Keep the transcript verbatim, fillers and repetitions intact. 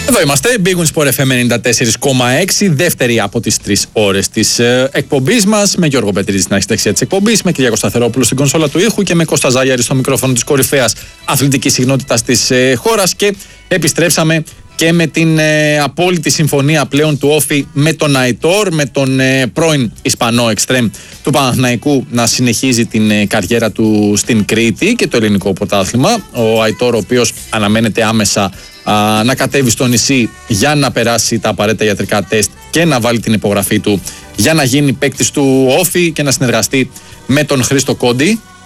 Εδώ είμαστε, Big Win Sport εφ εμ ενενήντα τέσσερα κόμμα έξι, δεύτερη από τις τρεις ώρες της ε, εκπομπής μας, με Γιώργο Πετρίδη στην αρχή δεξιά της εκπομπής, με Κυριάκο Σταθερόπουλο στην κονσόλα του ήχου και με Κώστα Ζάγιαρη στο μικρόφωνο της κορυφαίας αθλητικής συγνότητας της ε, χώρας. Και επιστρέψαμε και με την ε, απόλυτη συμφωνία πλέον του Όφη με τον Αϊτόρ, με τον ε, πρώην Ισπανό εξτρέμ του Παναθηναϊκού να συνεχίζει την ε, καριέρα του στην Κρήτη και το ελληνικό πρωτάθλημα. Ο Αϊτόρ, ο οποίος αναμένεται άμεσα α, να κατέβει στο νησί για να περάσει τα απαραίτητα ιατρικά τεστ και να βάλει την υπογραφή του για να γίνει παίκτης του Όφη και να συνεργαστεί με τον Χρήστο Κόντι.